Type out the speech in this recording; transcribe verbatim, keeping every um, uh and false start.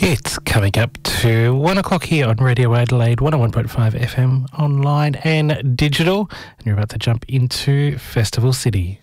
It's coming up to one o'clock here on Radio Adelaide, one oh one point five F M, online and digital. And you're about to jump into Festival City.